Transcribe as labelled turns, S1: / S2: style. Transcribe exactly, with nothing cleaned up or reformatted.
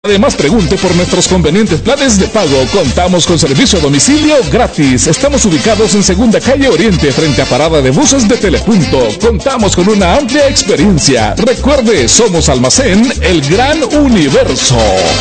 S1: Además, pregunte por nuestros convenientes planes de pago. Contamos con servicio a domicilio gratis. Estamos ubicados en Segunda Calle Oriente, frente a Parada de Buses de Telepunto. Contamos con una amplia experiencia. Recuerde, somos Almacén El Gran Universo.